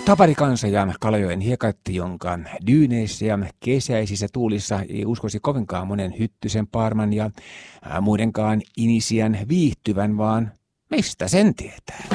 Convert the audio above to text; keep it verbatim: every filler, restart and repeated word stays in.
Taparikansa ja Kalajoen hiekattionkan dyyneissä ja kesäisissä tuulissa ei uskoisi kovinkaan monen Hyttysen, Paarman ja muidenkaan inisian viihtyvän, vaan mistä sen tietää?